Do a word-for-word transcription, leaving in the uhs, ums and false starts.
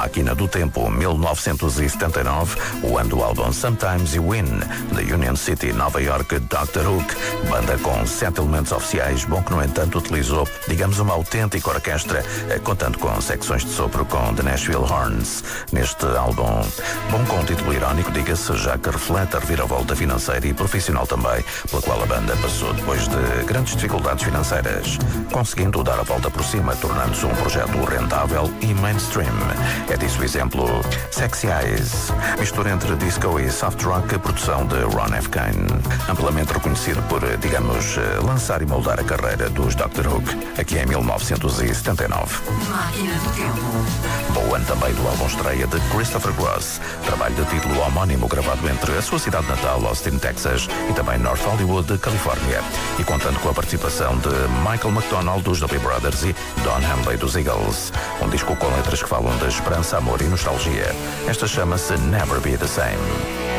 Máquina do Tempo, mil novecentos e setenta e nove, o ano do álbum Sometimes You Win, da Union City, Nova York, doutor Hook, banda com sete elementos oficiais, bom que no entanto utilizou, digamos, uma autêntica orquestra, contando com secções de sopro com The Nashville Horns. Neste álbum, bom com um título irónico, diga-se, já que reflete a reviravolta financeira e profissional também, pela qual a banda passou depois de grandes dificuldades financeiras, conseguindo dar a volta por cima, tornando-se um projeto rentável e mainstream. É disso o exemplo Sexy Eyes, mistura entre disco e soft rock, produção de Ron F. Kane, amplamente reconhecido por, digamos, lançar e moldar a carreira dos doutor Hook, aqui em mil novecentos e setenta e nove. Máquina do Tempo. Bom ano também do álbum estreia de Christopher Cross, trabalho de título homónimo gravado entre a sua cidade natal, Austin, Texas, e também North Hollywood, Califórnia, e contando com a participação de Michael McDonald dos Doobie Brothers e Don Henley dos Eagles. Um disco com letras que falam de esperança, amor e nostalgia. Esta chama-se Never Be the Same.